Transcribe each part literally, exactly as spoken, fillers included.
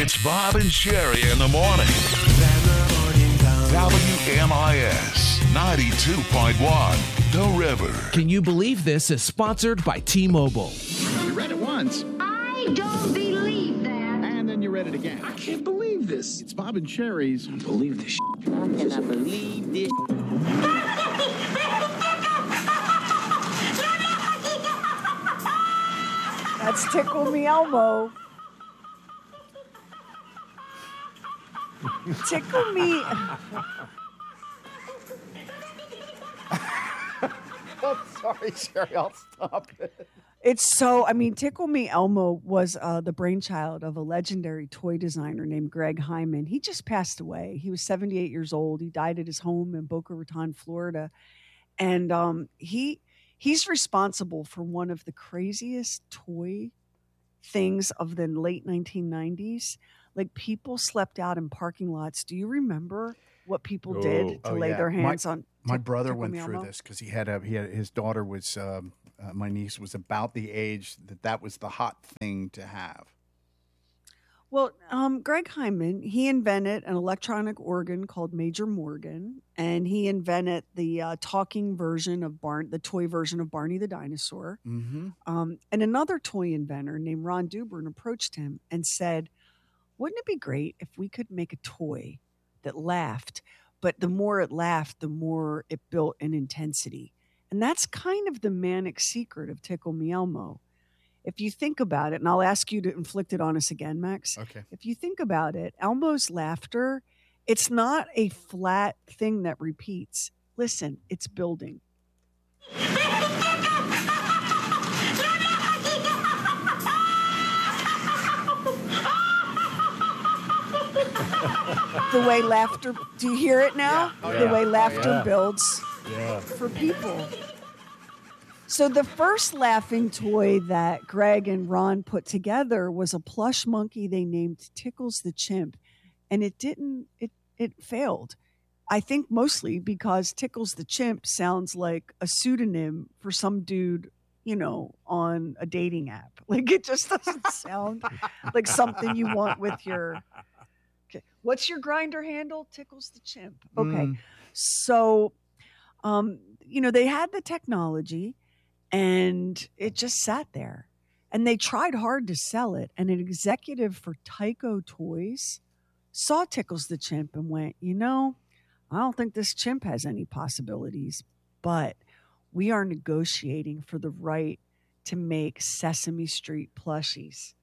It's Bob and Sherry in the morning. W M I S ninety-two point one, The River. Can you believe this is sponsored by T-Mobile? You read it once. I don't believe that. And then you read it again. I can't believe this. It's Bob and Sherry's. I believe this. I cannot believe this. That's Tickle Me Elmo. Tickle Me. I'm sorry, Sherry. I'll stop it. It's so, I mean, Tickle Me Elmo was uh, the brainchild of a legendary toy designer named Greg Hyman. He just passed away. He was seventy-eight years old. He died at his home in Boca Raton, Florida. And um, he he's responsible for one of the craziest toy things of the late nineteen nineties. Like, people slept out in parking lots. Do you remember what people did to Oh, lay yeah. their hands my, on? My Tick- brother Tickle went Me through Elmo? this because he had a he had his daughter was um, uh, my niece was about the age that that was the hot thing to have. Well, um, Greg Hyman, he invented an electronic organ called Major Morgan, and he invented the uh, talking version of Barn, the toy version of Barney the dinosaur. Mm-hmm. Um, and another toy inventor named Ron Dubern approached him and said, "Wouldn't it be great if we could make a toy that laughed, but the more it laughed, the more it built in intensity?" And that's kind of the manic secret of Tickle Me Elmo. If you think about it, and I'll ask you to inflict it on us again, Max. Okay. If you think about it, Elmo's laughter, it's not a flat thing that repeats. Listen, it's building. The way laughter, do you hear it now? Yeah. Oh, the yeah. way Oh, laughter yeah. builds Yeah. for people. So the first laughing toy that Greg and Ron put together was a plush monkey they named Tickles the Chimp. And it didn't, it, it failed. I think mostly because Tickles the Chimp sounds like a pseudonym for some dude, you know, on a dating app. Like, it just doesn't sound like something you want with your, okay. What's your grinder handle? Tickles the Chimp. Okay. Mm. So, um, you know, they had the technology, and it just sat there. And they tried hard to sell it. And an executive for Tyco Toys saw Tickles the Chimp and went, you know, I don't think this chimp has any possibilities, but we are negotiating for the right to make Sesame Street plushies.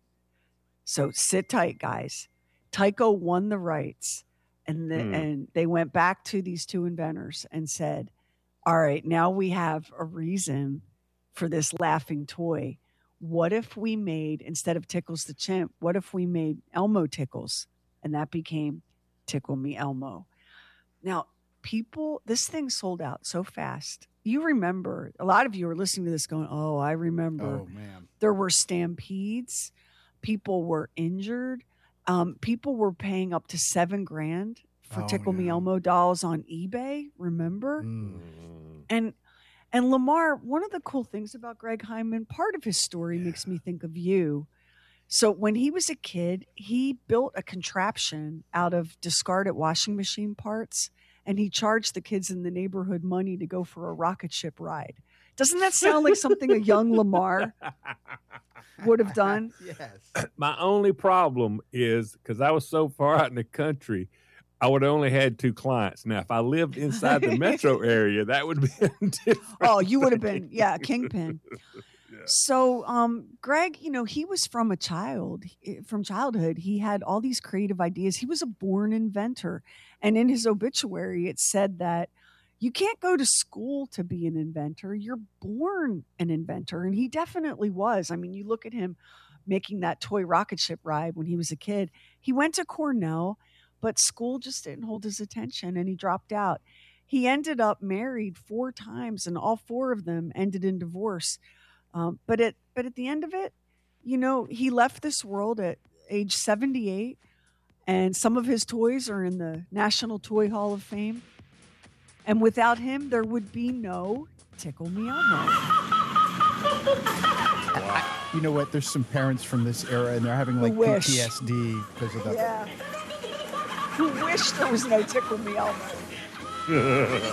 So sit tight, guys. Tyco won the rights, and the, Hmm. and they went back to these two inventors and said, all right, now we have a reason for this laughing toy. What if we made, instead of Tickles the Chimp, what if we made Elmo Tickles? And that became Tickle Me Elmo. Now, people, this thing sold out so fast. You remember, a lot of you are listening to this going, oh, I remember. Oh man. There were stampedes. People were injured. Um, people were paying up to seven grand for Oh, Tickle Me yeah. Elmo dolls on eBay. Remember? Mm. And and Lamar, one of the cool things about Greg Hyman, part of his story Yeah. makes me think of you. So when he was a kid, he built a contraption out of discarded washing machine parts, and he charged the kids in the neighborhood money to go for a rocket ship ride. Doesn't that sound like something a young Lamar would have done? Yes. My only problem is because I was so far out in the country, I would have only had two clients. Now, if I lived inside the metro area, that would be different. Oh, you would have been, yeah, kingpin. So, um, Greg, you know, he was from a child, from childhood. He had all these creative ideas. He was a born inventor. And in his obituary, it said that you can't go to school to be an inventor. You're born an inventor. And he definitely was. I mean, you look at him making that toy rocket ship ride when he was a kid. He went to Cornell, but school just didn't hold his attention, and he dropped out. He ended up married four times, and all four of them ended in divorce. Um, but at but at the end of it, you know, he left this world at age seventy-eight, and some of his toys are in the National Toy Hall of Fame. And without him, there would be no Tickle Me Elmo. Wow. You know what? There's some parents from this era, and they're having like P Wish. T S D because of that. Yeah. Who wish there was no Tickle Me Elmo.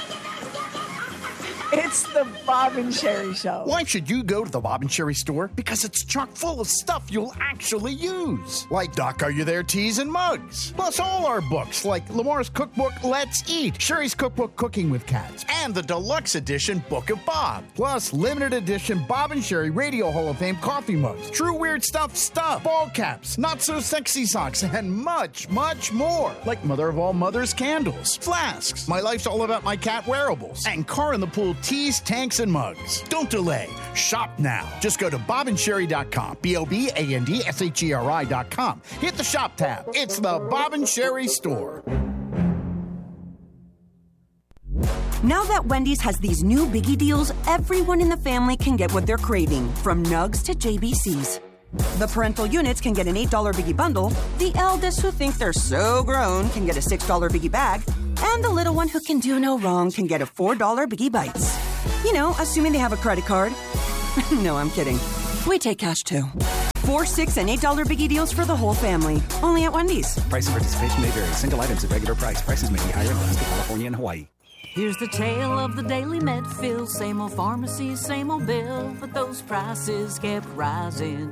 It's the Bob and Sherry Show. Why should you go to the Bob and Sherry store? Because it's chock full of stuff you'll actually use. Like Doc, Are You There teas and mugs. Plus all our books like Lamar's cookbook, Let's Eat, Sherry's cookbook, Cooking with Cats, and the deluxe edition Book of Bob. Plus limited edition Bob and Sherry Radio Hall of Fame coffee mugs, True Weird Stuff stuff, ball caps, Not So Sexy socks, and much, much more. Like Mother of All Mothers candles, flasks, My Life's All About My Cat wearables, and Car in the Pool teas, tanks, and mugs. Don't delay. Shop now. Just go to bob and sherry dot com. B O B A N D S H E R I dot com. Hit the shop tab. It's the Bob and Sherry store. Now that Wendy's has these new biggie deals, everyone in the family can get what they're craving, from nugs to J B Cs. The parental units can get an eight dollar biggie bundle, the eldest who think they're so grown can get a six dollar biggie bag, and the little one who can do no wrong can get a four dollar biggie bites. You know, assuming they have a credit card. No, I'm kidding. We take cash too. Four, six, and eight dollar biggie deals for the whole family. Only at Wendy's. Price and participation may vary. Single items at regular price. Prices may be higher in Alaska, California, and Hawaii. Here's the tale of the daily med fill. Same old pharmacy, same old bill, but those prices kept rising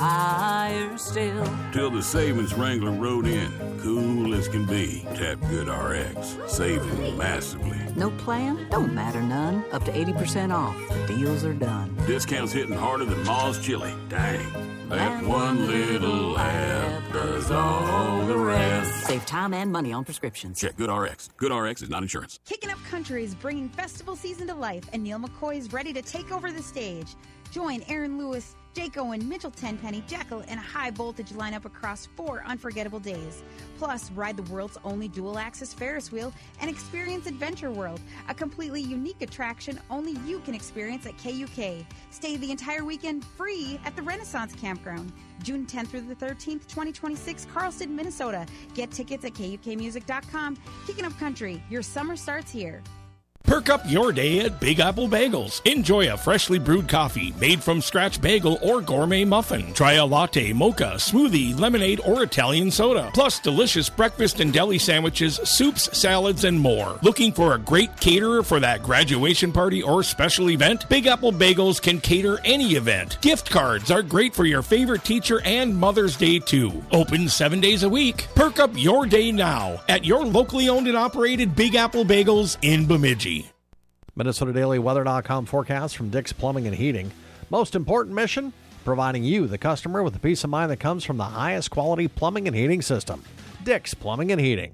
higher still. Till the savings wrangler rode in, cool as can be. Tap GoodRx, saving massively. No plan? Don't matter none. Up to eighty percent off. The deals are done. Discounts hitting harder than Ma's chili. Dang. That one little app does all the rest. Save time and money on prescriptions. Check GoodRx. GoodRx is not insurance. Kicking Up Country is bringing festival season to life, and Neil McCoy is ready to take over the stage. Join Aaron Lewis, Jake Owen, Mitchell Tenpenny, Jekyll, and a high-voltage lineup across four unforgettable days. Plus, ride the world's only dual-axis Ferris wheel and experience Adventure World, a completely unique attraction only you can experience at K U K. Stay the entire weekend free at the Renaissance Campground. June tenth through the thirteenth, twenty twenty-six, Carlston, Minnesota. Get tickets at K U K music dot com. Kicking Up Country, your summer starts here. Perk up your day at Big Apple Bagels. Enjoy a freshly brewed coffee, made from scratch bagel or gourmet muffin. Try a latte, mocha, smoothie, lemonade, or Italian soda. Plus delicious breakfast and deli sandwiches, soups, salads, and more. Looking for a great caterer for that graduation party or special event? Big Apple Bagels can cater any event. Gift cards are great for your favorite teacher and Mother's Day too. Open seven days a week. Perk up your day now at your locally owned and operated Big Apple Bagels in Bemidji. Minnesota Daily Weather dot com forecast from Dick's Plumbing and Heating. Most important mission, providing you, the customer, with the peace of mind that comes from the highest quality plumbing and heating system. Dick's Plumbing and Heating.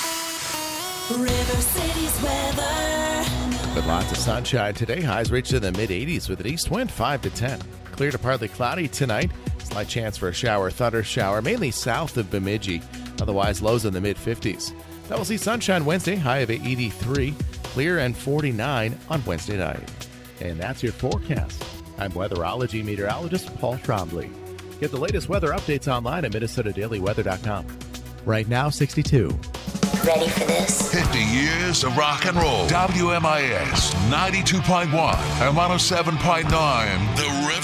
River City's weather. With lots of sunshine today, highs reach in the mid eighties with an east wind five to ten. Clear to partly cloudy tonight. Slight chance for a shower, thunder shower, mainly south of Bemidji. Otherwise, lows in the mid fifties. Now we'll see sunshine Wednesday, high of eighty-three. Clear and forty-nine on Wednesday night. And that's your forecast. I'm weatherology meteorologist Paul Trombley. Get the latest weather updates online at Minnesota Daily Weather dot com. Right now, sixty-two. Ready for this? fifty years of rock and roll. W M I S ninety-two point one and one oh seven point nine. The